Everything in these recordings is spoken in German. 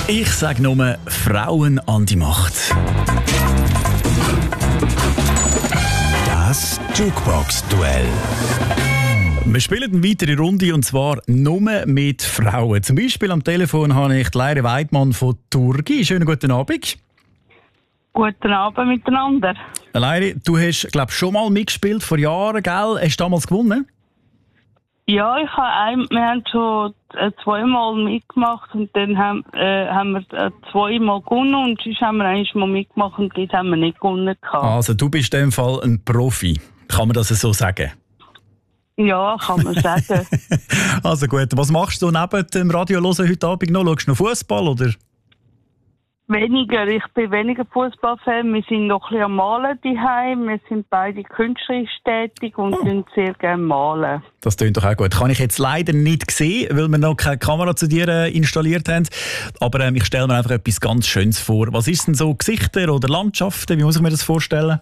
Ich sage nur Frauen an die Macht. Das Jukebox-Duell. Wir spielen eine weitere Runde und zwar nur mit Frauen. Zum Beispiel am Telefon habe ich Leire Weidmann von Turgi. Schönen guten Abend. Guten Abend miteinander. Leire, du hast, glaube ich, schon mal mitgespielt vor Jahren, gell? Hast du damals gewonnen? Ja, wir haben schon zweimal mitgemacht und dann haben wir zweimal gewonnen und sonst haben wir einmal mitgemacht und dort haben wir nicht gewonnen gehabt. Also du bist in dem Fall ein Profi. Kann man das so sagen? Ja, kann man sagen. Also gut, was machst du neben dem Radio hören heute Abend noch? Schaust du noch Fußball oder? Weniger, ich bin weniger Fußballfan. Wir sind noch ein bisschen am Malen daheim. Wir sind beide künstlerisch tätig und sehr gerne malen. Das klingt doch auch gut. Kann ich jetzt leider nicht sehen, weil wir noch keine Kamera zu dir installiert haben. Aber ich stelle mir einfach etwas ganz Schönes vor. Was ist denn so Gesichter oder Landschaften? Wie muss ich mir das vorstellen?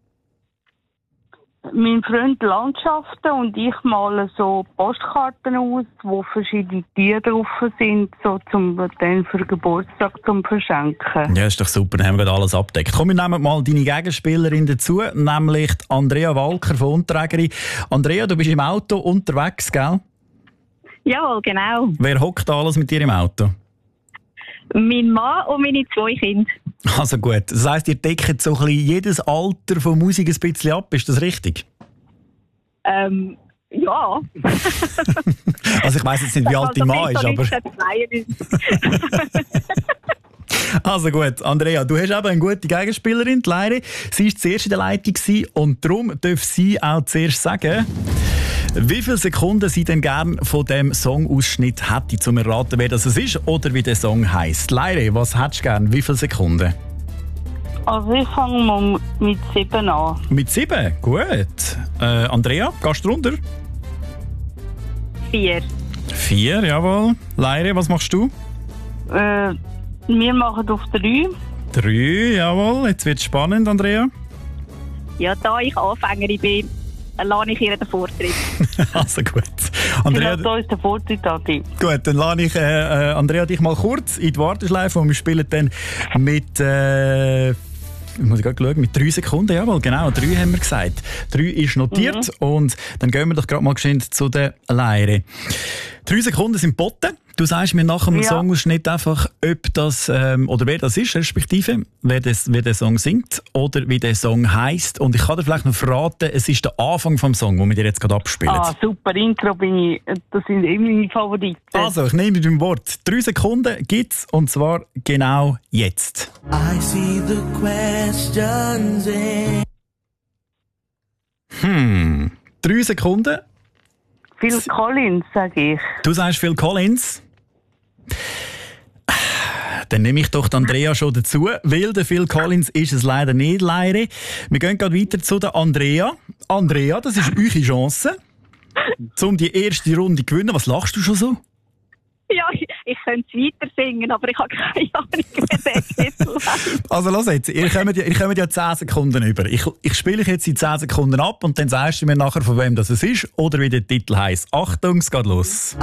Mein Freund Landschaften und ich male so Postkarten aus, wo verschiedene Tiere drauf sind, so dann für Geburtstag zum Verschenken. Ja, ist doch super, dann haben wir gerade alles abgedeckt. Komm, wir nehmen mal deine Gegenspielerin dazu, nämlich Andrea Walker von Unterägeri. Andrea, du bist im Auto unterwegs, gell? Jawohl, genau. Wer hockt da alles mit dir im Auto? Mein Mann und meine 2 Kinder. Also gut, das heisst, ihr deckt so ein bisschen jedes Alter von Musik ein bisschen ab, ist das richtig? Ja. Also ich weiss jetzt nicht, wie alt dein Mann ist, aber... Also gut, Andrea, du hast eben eine gute Gegenspielerin, die Leire. Sie war zuerst in der Leitung und darum darf sie auch zuerst sagen, wie viele Sekunden sie denn gerne von diesem Songausschnitt hätte, um zu erraten, wer das ist oder wie der Song heisst. Leire, was hättest du gerne? Wie viele Sekunden? Also ich fange mal mit 7 an. Mit 7? Gut. Andrea, gehst du runter? 4. 4, jawohl. Leire, was machst du? Wir machen auf 3. 3, jawohl. Jetzt wird es spannend, Andrea. Ja, da ich Anfängerin bin, lasse ich ihr den Vortritt. Also gut. Andrea, da ist der Vortritt an dich. Gut, dann lasse ich Andrea dich mal kurz in die Warteschleife und wir spielen dann mit... muss ich gerade schauen, mit 3 Sekunden, jawohl, genau, 3 haben wir gesagt. 3 ist notiert und dann gehen wir doch gerade mal geschwind zu der Leire. 3 Sekunden sind geboten. Du sagst mir nach dem Songausschnitt einfach, ob das, oder wer das ist, respektive, wer der Song singt oder wie der Song heisst. Und ich kann dir vielleicht noch verraten, es ist der Anfang vom Song, den wir dir jetzt gerade abspielen. Ah, super, Intro das sind immer meine Favoriten. Also, ich nehme dein Wort. 3 Sekunden gibt's und zwar genau jetzt. I see the questions in 3 Sekunden. Phil Collins, sage ich. Du sagst Phil Collins. Dann nehme ich doch Andrea schon dazu, weil der Phil Collins ist es leider nicht, Leire. Wir gehen gerade weiter zu der Andrea. Andrea, das ist eure Chance, um die erste Runde zu gewinnen. Was lachst du schon so? Ja, ich könnte es weiter singen, aber ich habe keine Ahnung, wie der Titel heißt. Also los jetzt, ihr kommt ja 10 Sekunden über. Ich spiele jetzt in 10 Sekunden ab und dann sagst du mir nachher, von wem das ist oder wie der Titel heisst. Achtung, es geht los.